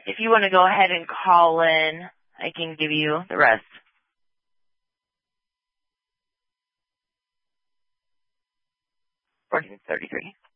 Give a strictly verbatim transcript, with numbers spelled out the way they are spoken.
If you want to go ahead and call in, I can give you the rest. fourteen thirty-three.